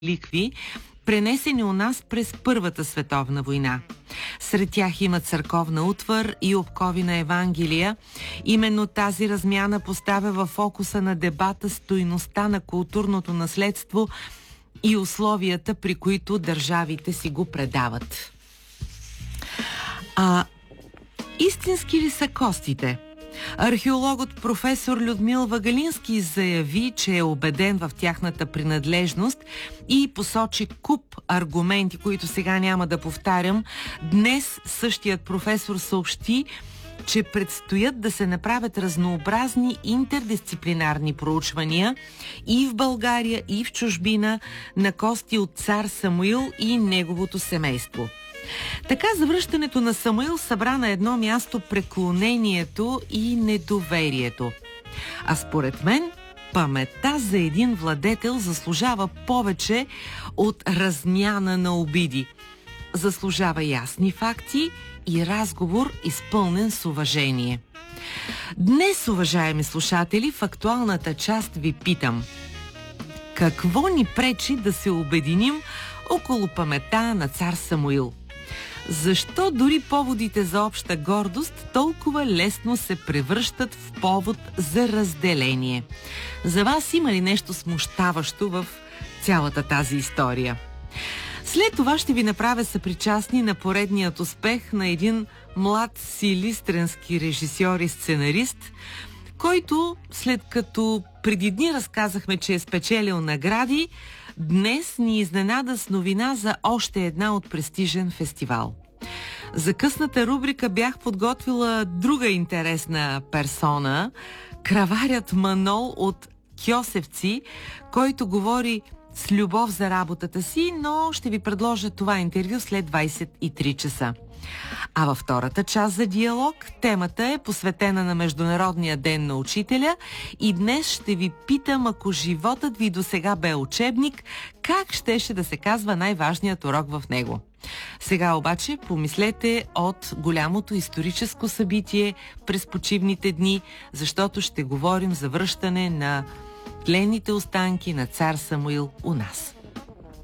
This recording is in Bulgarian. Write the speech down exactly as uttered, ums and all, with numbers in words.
реликви, пренесени у нас през Първата световна война. Сред тях има църковна утвар и обкови на Евангелия. Именно тази размяна поставя във фокуса на дебата стойността на културното наследство и условията, при които държавите си го предават. А истински ли са костите? Археологът професор Людмил Вагалински заяви, че е убеден в тяхната принадлежност и посочи куп аргументи, които сега няма да повтарям. Днес същият професор съобщи, че предстоят да се направят разнообразни интердисциплинарни проучвания и в България, и в чужбина на кости от цар Самуил и неговото семейство. Така завръщането на Самуил събра на едно място преклонението и недоверието. А според мен, паметта за един владетел заслужава повече от размяна на обиди. Заслужава ясни факти и разговор, изпълнен с уважение. Днес, уважаеми слушатели, в актуалната част ви питам: какво ни пречи да се обединим около паметта на цар Самуил? Защо дори поводите за обща гордост толкова лесно се превръщат в повод за разделение? За вас има ли нещо смущаващо в цялата тази история? След това ще ви направя съпричастни на поредният успех на един млад силистренски режисьор и сценарист, който, след като преди дни разказахме, че е спечелил награди, днес ни изненада с новина за още една от престижен фестивал. За късната рубрика бях подготвила друга интересна персона, краварят Манол от Кьосевци, който говори с любов за работата си, но ще ви предложа това интервю след двайсет и три часа. А във втората част за диалог темата е посветена на Международния ден на учителя и днес ще ви питам, ако животът ви досега бе учебник, как щеше да се казва най-важният урок в него? Сега обаче помислете от голямото историческо събитие през почивните дни, защото ще говорим за връщане на тленните останки на цар Самуил у нас.